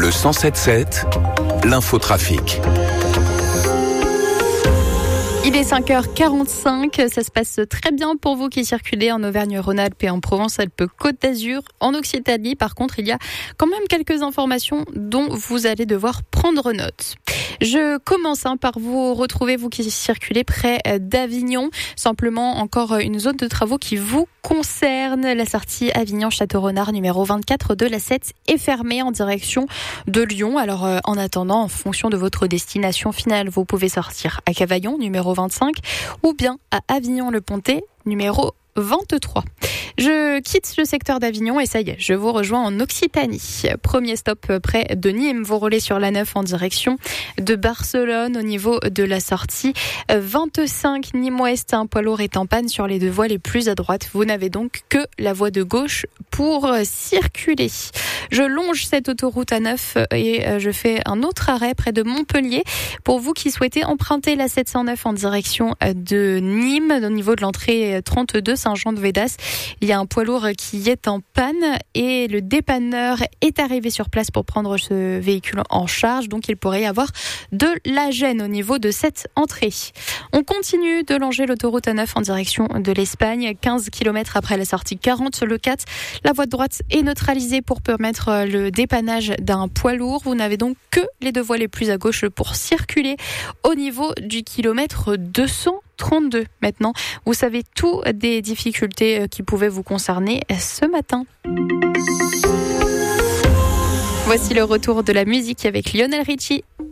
Le 107.7, l'infotrafic. Il est 5h45, ça se passe très bien pour vous qui circulez en Auvergne-Rhône-Alpes et en Provence-Alpes-Côte d'Azur. En Occitanie, par contre, il y a quand même quelques informations dont vous allez devoir prendre note. Je commence par vous retrouver, vous qui circulez près d'Avignon. Simplement, encore une zone de travaux qui vous concerne. La sortie Avignon-Château-Renard numéro 24 de l'A7 est fermée en direction de Lyon. Alors, en attendant, en fonction de votre destination finale, vous pouvez sortir à Cavaillon, numéro 25, ou bien à Avignon-le-Pontet, numéro 23. Je quitte le secteur d'Avignon et ça y est, je vous rejoins en Occitanie. Premier stop près de Nîmes, vous roulez sur la 9 en direction de Barcelone au niveau de la sortie 25 Nîmes-Ouest. Un poids lourd est en panne sur les deux voies les plus à droite. Vous n'avez donc que la voie de gauche pour circuler. Je longe cette autoroute A9 et je fais un autre arrêt près de Montpellier. Pour vous qui souhaitez emprunter la 709 en direction de Nîmes, au niveau de l'entrée 32 Saint-Jean-de-Védas, il y a un poids lourd qui est en panne et le dépanneur est arrivé sur place pour prendre ce véhicule en charge. Donc il pourrait y avoir de la gêne au niveau de cette entrée. On continue de longer l'autoroute A9 en direction de l'Espagne. 15 km après la sortie 40, le 4. La voie de droite est neutralisée pour permettre le dépannage d'un poids lourd. Vous n'avez donc que les deux voies les plus à gauche pour circuler au niveau du kilomètre 232. Maintenant, vous savez tout des difficultés qui pouvaient vous concerner ce matin. Voici le retour de la musique avec Lionel Richie.